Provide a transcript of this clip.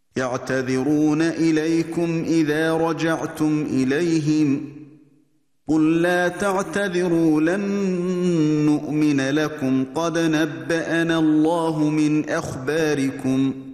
يعتذرون إليكم إذا رجعتم إليهم قل لا تعتذروا لن نؤمن لكم قد نبأنا الله من أخباركم